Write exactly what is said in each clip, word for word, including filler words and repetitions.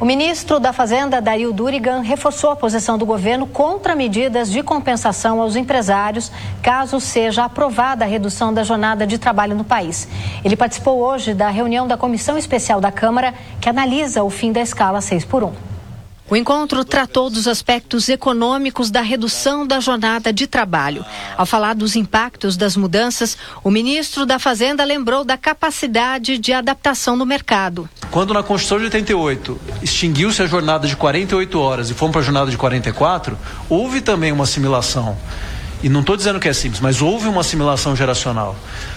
O ministro da Fazenda, Dario Durigan, reforçou a posição do governo contra medidas de compensação aos empresários, caso seja aprovada a redução da jornada de trabalho no país. Ele participou hoje da reunião da Comissão Especial da Câmara, que analisa o fim da escala seis por um. O encontro tratou dos aspectos econômicos da redução da jornada de trabalho. Ao falar dos impactos das mudanças, o ministro da Fazenda lembrou da capacidade de adaptação no mercado. Quando na Constituição de oitenta e oito extinguiu-se a jornada de quarenta e oito horas e fomos para a jornada de quarenta e quatro, houve também uma assimilação. E não estou dizendo que é simples, mas houve uma assimilação geracional.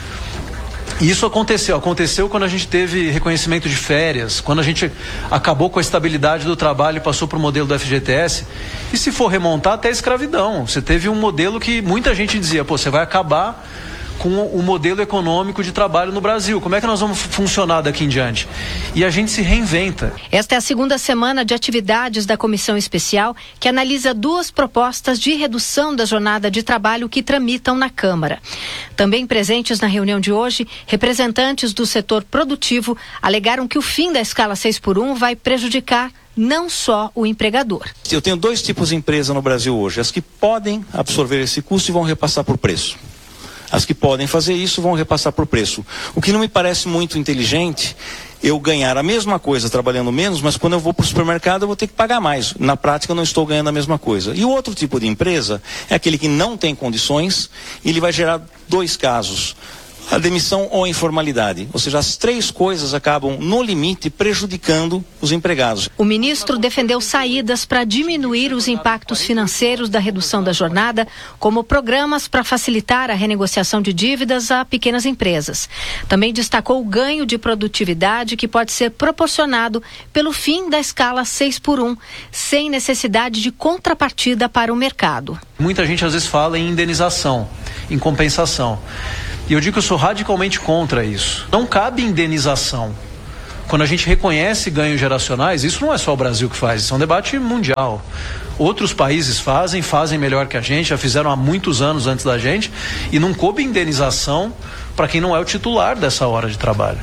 E isso aconteceu, aconteceu quando a gente teve reconhecimento de férias, quando a gente acabou com a estabilidade do trabalho e passou para o modelo do F G T S. E se for remontar até a escravidão, você teve um modelo que muita gente dizia, pô, você vai acabar com o modelo econômico de trabalho no Brasil. Como é que nós vamos funcionar daqui em diante? E a gente se reinventa. Esta é a segunda semana de atividades da Comissão Especial, que analisa duas propostas de redução da jornada de trabalho que tramitam na Câmara. Também presentes na reunião de hoje, representantes do setor produtivo alegaram que o fim da escala seis por um vai prejudicar não só o empregador. Eu tenho dois tipos de empresa no Brasil hoje. As que podem absorver esse custo e vão repassar por preço. As que podem fazer isso vão repassar por preço. O que não me parece muito inteligente, eu ganhar a mesma coisa trabalhando menos, mas quando eu vou para o supermercado eu vou ter que pagar mais. Na prática eu não estou ganhando a mesma coisa. E o outro tipo de empresa é aquele que não tem condições e ele vai gerar dois casos. A demissão ou a informalidade. Ou seja, as três coisas acabam, no limite, prejudicando os empregados. O ministro defendeu saídas para diminuir os impactos financeiros da redução da jornada, como programas para facilitar a renegociação de dívidas a pequenas empresas. Também destacou o ganho de produtividade que pode ser proporcionado pelo fim da escala seis por um, sem necessidade de contrapartida para o mercado. Muita gente às vezes fala em indenização, em compensação. E eu digo que eu sou radicalmente contra isso. Não cabe indenização. Quando a gente reconhece ganhos geracionais, isso não é só o Brasil que faz, isso é um debate mundial. Outros países fazem, fazem melhor que a gente, já fizeram há muitos anos antes da gente, e não coube indenização para quem não é o titular dessa hora de trabalho.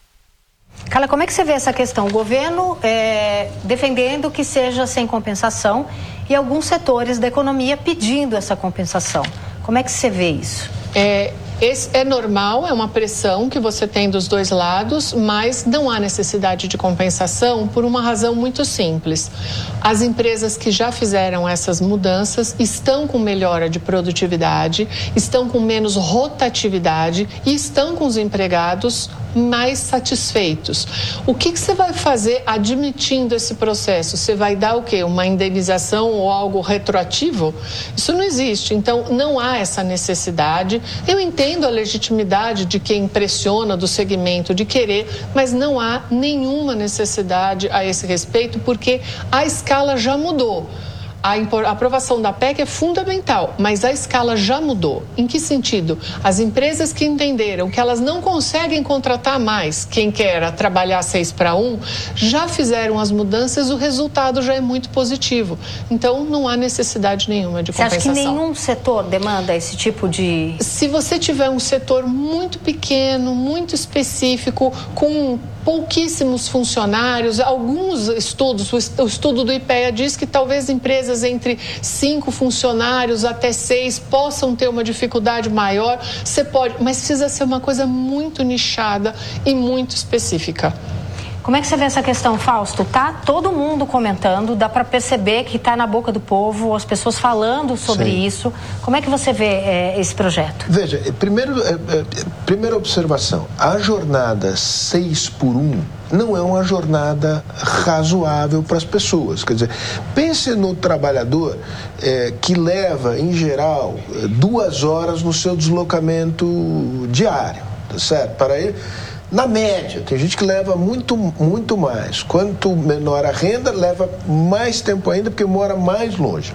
Carla, como é que você vê essa questão? O governo é, defendendo que seja sem compensação e alguns setores da economia pedindo essa compensação. Como é que você vê isso? É... Esse é normal, é uma pressão que você tem dos dois lados, mas não há necessidade de compensação por uma razão muito simples. As empresas que já fizeram essas mudanças estão com melhora de produtividade, estão com menos rotatividade e estão com os empregados mais satisfeitos. O que, que você vai fazer admitindo esse processo? Você vai dar o quê? Uma indenização ou algo retroativo? Isso não existe, então não há essa necessidade. Eu entendo a legitimidade de quem pressiona do segmento de querer, mas não há nenhuma necessidade a esse respeito, porque a escala já mudou. A aprovação da P E C é fundamental, mas a escala já mudou. Em que sentido? As empresas que entenderam que elas não conseguem contratar mais quem quer trabalhar seis para um, já fizeram as mudanças, o resultado já é muito positivo. Então, não há necessidade nenhuma de compensação. Você acha que nenhum setor demanda esse tipo de... Se você tiver um setor muito pequeno, muito específico, com pouquíssimos funcionários, alguns estudos, o estudo do I P E A diz que talvez empresas entre cinco funcionários até seis possam ter uma dificuldade maior. Você pode, mas precisa ser uma coisa muito nichada e muito específica. Como é que você vê essa questão, Fausto? Tá todo mundo comentando, dá para perceber que está na boca do povo, as pessoas falando sobre Sim. isso. Como é que você vê é, esse projeto? Veja, primeiro, é, é, primeira observação, a jornada seis por um não é uma jornada razoável para as pessoas. Quer dizer, pense no trabalhador é, que leva, em geral, duas horas no seu deslocamento diário, tá certo? Para ele... Na média, tem gente que leva muito, muito mais. Quanto menor a renda, leva mais tempo ainda, porque mora mais longe.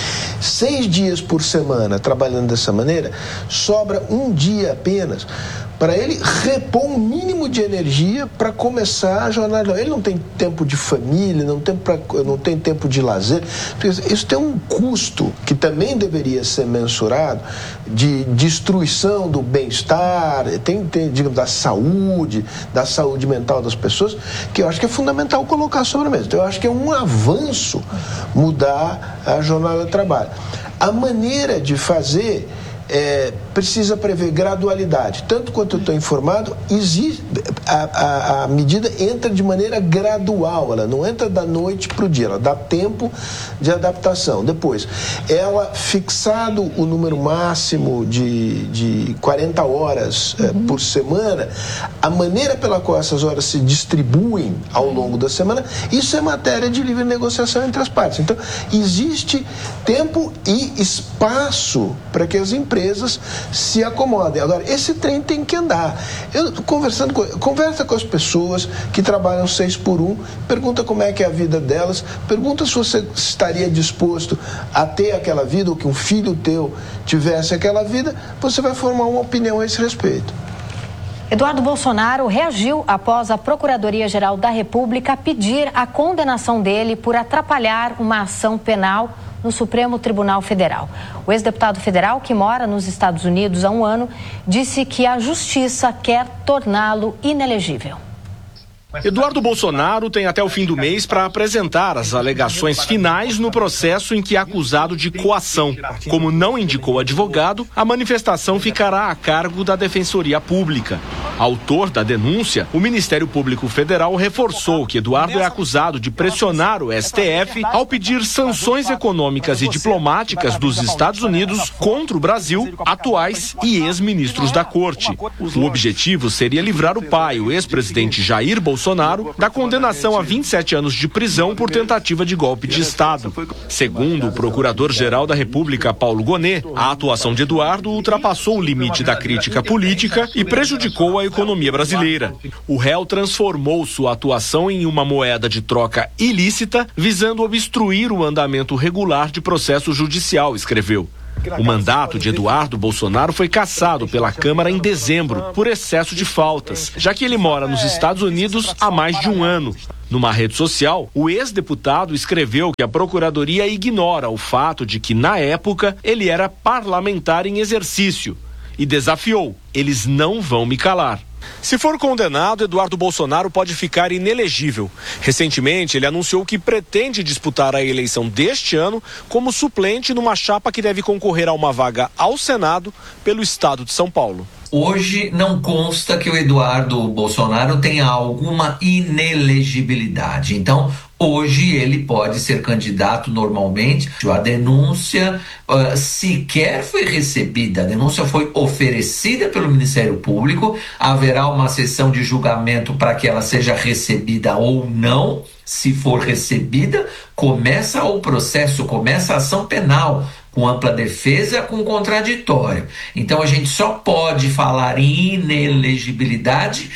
Seis dias por semana trabalhando dessa maneira, sobra um dia apenas para ele repor um mínimo de energia para começar a jornada. Ele não tem tempo de família, não tem, pra, não tem tempo de lazer. Isso tem um custo que também deveria ser mensurado, de destruição do bem-estar, tem, tem, digamos, da saúde, da saúde mental das pessoas, que eu acho que é fundamental colocar sobre a mesa. Então, eu acho que é um avanço mudar a jornada de trabalho. A maneira de fazer é, precisa prever gradualidade. Tanto quanto eu estou informado, existe, a, a, a medida entra de maneira gradual, ela não entra da noite para o dia, ela dá tempo de adaptação. Depois, ela, fixado o número máximo de, de quarenta horas uhum. é, por semana, a maneira pela qual essas horas se distribuem ao longo da semana, isso é matéria de livre negociação entre as partes. Então, existe tempo e espaço para que as empresas se acomodem. Agora, esse trem tem que andar. Eu, conversando com, conversa com as pessoas que trabalham seis por um, pergunta como é que é a vida delas, pergunta se você estaria disposto a ter aquela vida, ou que um filho teu tivesse aquela vida, você vai formar uma opinião a esse respeito. Eduardo Bolsonaro reagiu após a Procuradoria-Geral da República pedir a condenação dele por atrapalhar uma ação penal no Supremo Tribunal Federal. O ex-deputado federal, que mora nos Estados Unidos há um ano, disse que a Justiça quer torná-lo inelegível. Eduardo Bolsonaro tem até o fim do mês para apresentar as alegações finais no processo em que é acusado de coação. Como não indicou advogado, a manifestação ficará a cargo da Defensoria Pública. Autor da denúncia, o Ministério Público Federal reforçou que Eduardo é acusado de pressionar o S T F ao pedir sanções econômicas e diplomáticas dos Estados Unidos contra o Brasil, atuais e ex-ministros da Corte. O objetivo seria livrar o pai, o ex-presidente Jair Bolsonaro, Bolsonaro da condenação a vinte e sete anos de prisão por tentativa de golpe de Estado. Segundo o Procurador-Geral da República, Paulo Gonet, a atuação de Eduardo ultrapassou o limite da crítica política e prejudicou a economia brasileira. O réu transformou sua atuação em uma moeda de troca ilícita, visando obstruir o andamento regular de processo judicial, escreveu. O mandato de Eduardo Bolsonaro foi cassado pela Câmara em dezembro por excesso de faltas, já que ele mora nos Estados Unidos há mais de um ano. Numa rede social, o ex-deputado escreveu que a Procuradoria ignora o fato de que, na época, ele era parlamentar em exercício e desafiou: eles não vão me calar. Se for condenado, Eduardo Bolsonaro pode ficar inelegível. Recentemente, ele anunciou que pretende disputar a eleição deste ano como suplente numa chapa que deve concorrer a uma vaga ao Senado pelo estado de São Paulo. Hoje não consta que o Eduardo Bolsonaro tenha alguma inelegibilidade. Então, hoje ele pode ser candidato normalmente. A denúncia uh, sequer foi recebida, a denúncia foi oferecida pelo Ministério Público. Haverá uma sessão de julgamento para que ela seja recebida ou não. Se for recebida, começa o processo, começa a ação penal, com ampla defesa, com contraditório. Então a gente só pode falar em inelegibilidade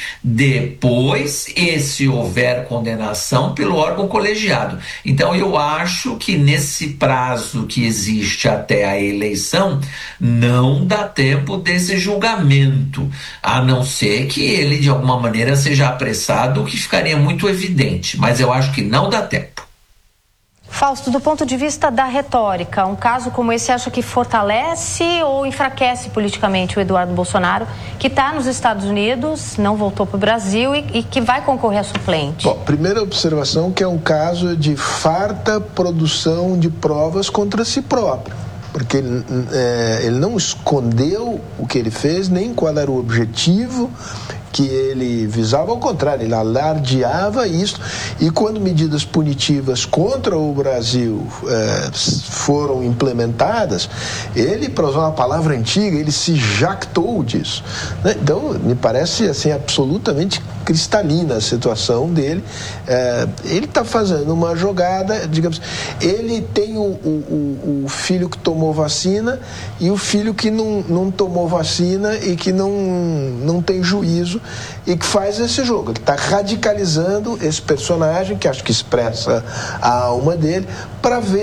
depois, e se houver condenação pelo órgão colegiado. Então eu acho que nesse prazo que existe até a eleição, não dá tempo desse julgamento, a não ser que ele de alguma maneira seja apressado, o que ficaria muito evidente, mas eu acho que não dá tempo. Fausto, do ponto de vista da retórica, um caso como esse acha que fortalece ou enfraquece politicamente o Eduardo Bolsonaro, que está nos Estados Unidos, não voltou para o Brasil e, e que vai concorrer a suplente? Bom, primeira observação que é um caso de farta produção de provas contra si próprio, porque ele, é, ele não escondeu o que ele fez, nem qual era o objetivo que ele visava, ao contrário, ele alardeava isso, e quando medidas punitivas contra o Brasil eh, foram implementadas, ele, para usar uma palavra antiga, ele se jactou disso, né? Então, me parece assim, absolutamente cristalina a situação dele. Eh, ele está fazendo uma jogada, digamos, ele tem o, o, o filho que tomou vacina e o filho que não, não tomou vacina e que não, não tem juízo, e que faz esse jogo. Ele está radicalizando esse personagem, que acho que expressa a alma dele, para ver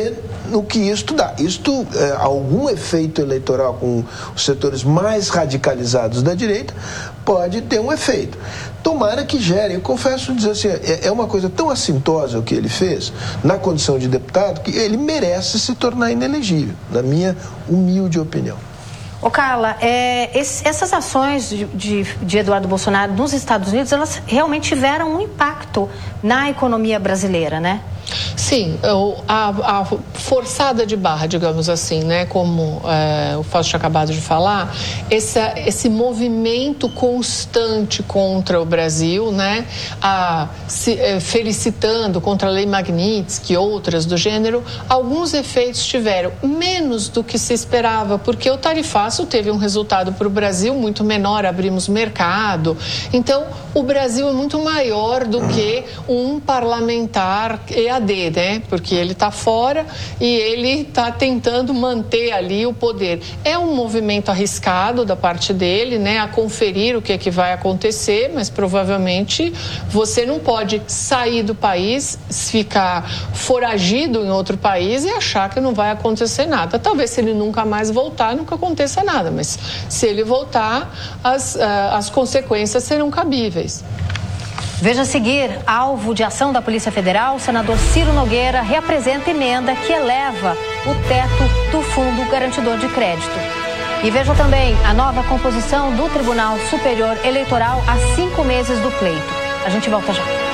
no que isto dá. Isto, é, algum efeito eleitoral com os setores mais radicalizados da direita, pode ter um efeito. Tomara que gere. Eu confesso dizer assim, é, é uma coisa tão assintosa o que ele fez, na condição de deputado, que ele merece se tornar inelegível, na minha humilde opinião. Ô Carla, é, esse, essas ações de, de, de Eduardo Bolsonaro nos Estados Unidos, elas realmente tiveram um impacto na economia brasileira, né? Sim, a, a forçada de barra, digamos assim, né, como é, o Fausto tinha acabado de falar, esse, esse movimento constante contra o Brasil, né, a, se, é, felicitando contra a Lei Magnitsky e outras do gênero, alguns efeitos tiveram, menos do que se esperava, porque o tarifaço teve um resultado para o Brasil muito menor, abrimos mercado, então o Brasil é muito maior do que um parlamentar E A D, né? Porque ele está fora e ele está tentando manter ali o poder. É um movimento arriscado da parte dele, né? A conferir o que é que vai acontecer, mas provavelmente você não pode sair do país, ficar foragido em outro país e achar que não vai acontecer nada. Talvez se ele nunca mais voltar, nunca aconteça nada, mas se ele voltar, as, as consequências serão cabíveis. Veja a seguir, alvo de ação da Polícia Federal, o senador Ciro Nogueira reapresenta emenda que eleva o teto do Fundo Garantidor de Crédito. E veja também a nova composição do Tribunal Superior Eleitoral a cinco meses do pleito. A gente volta já.